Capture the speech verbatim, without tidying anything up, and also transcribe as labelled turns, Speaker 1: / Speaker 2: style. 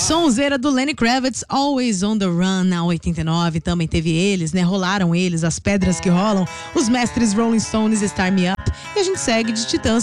Speaker 1: Sonzeira do Lenny Kravitz, Always on the Run, na oitenta e nove. Também teve eles, né? Rolaram eles, As Pedras que Rolam, os mestres Rolling Stones, Start Me Up. E a gente segue de Titãs